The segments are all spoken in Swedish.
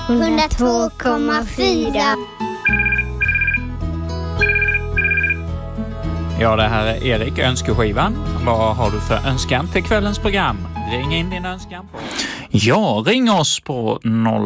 102,4. Ja, det här är Erik, Önskeskivan. Vad har du för önskan till kvällens program? Ring in din önskan på... Ja, ring oss på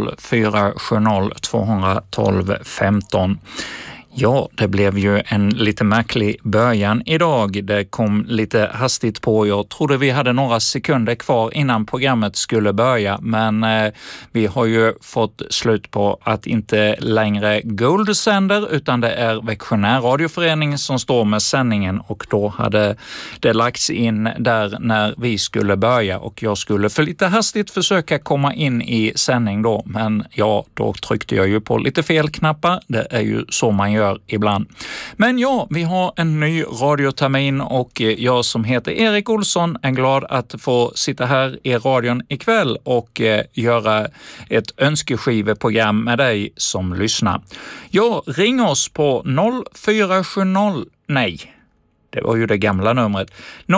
0470 212 15. Ja, det blev ju en lite märklig början idag. Det kom lite hastigt på. Jag trodde vi hade några sekunder kvar innan programmet skulle börja, men vi har ju fått slut på att inte längre Gold sänder, utan det är Växjö närradioförening som står med sändningen, och då hade det lagts in där när vi skulle börja, och jag skulle för lite hastigt försöka komma in i sändning då, men ja, då tryckte jag ju på lite fel knappar. Det är ju så man gör ibland. Men ja, vi har en ny radiotermin, och jag som heter Erik Olsson är glad att få sitta här i radion ikväll och göra ett önskeskiveprogram med dig som lyssnar. Ja, ring oss på 0470, nej, det var ju det gamla numret,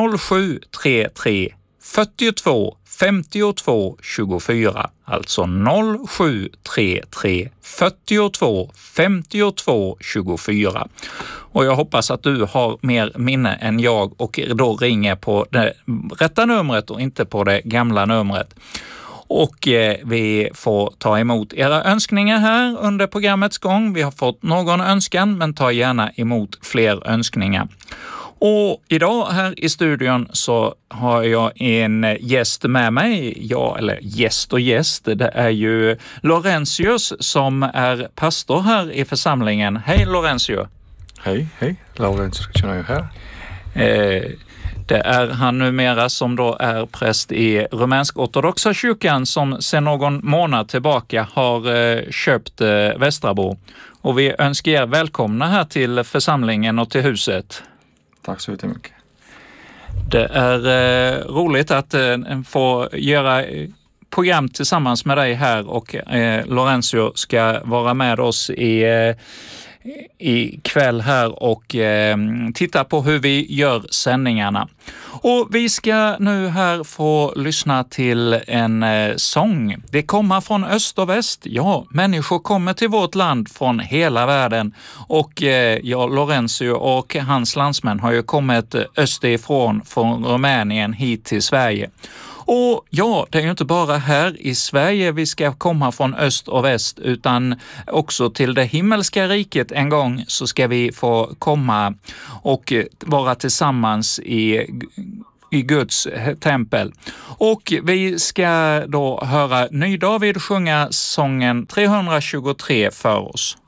0733 42 52 24, alltså 0733 42 52 24. Och jag hoppas att du har mer minne än jag och då ringer på det rätta numret och inte på det gamla numret. Och vi får ta emot era önskningar här under programmets gång. Vi har fått någon önskan, men ta gärna emot fler önskningar. Och idag här i studion så har jag en gäst med mig. Ja, eller gäst och gäst. Det är ju Laurentius som är pastor här i församlingen. Hej Laurentiu! Hej. Laurentius känner jag här. Det är han numera som då är präst i rumänsk-ortodoxa kyrkan som sedan någon månad tillbaka har köpt Västrabo. Och vi önskar er välkomna här till församlingen och till huset. Tack så jättemycket. Det är roligt att få göra program tillsammans med dig här, och Laurentiu ska vara med oss i kväll här och titta på hur vi gör sändningarna. Och vi ska nu här få lyssna till en sång. Det kommer från öst och väst. Ja, människor kommer till vårt land från hela världen. Och ja, Laurentiu och hans landsmän har ju kommit österifrån från Rumänien hit till Sverige. Och ja, det är ju inte bara här i Sverige vi ska komma från öst och väst, utan också till det himmelska riket en gång så ska vi få komma och vara tillsammans i Guds tempel. Och vi ska då höra Ny David sjunga sången 323 för oss.